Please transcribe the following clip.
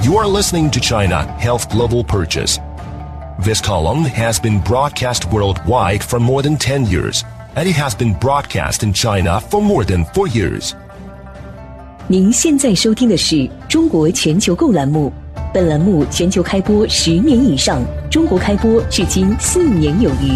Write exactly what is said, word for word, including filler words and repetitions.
You are listening to China Health Global Purchase. This column has been broadcast worldwide for more than ten years, and it has been broadcast in China for more than four years. 您现在收听的是中国全球购栏目，本栏目全球开播十年以上，中国开播至今四年有余。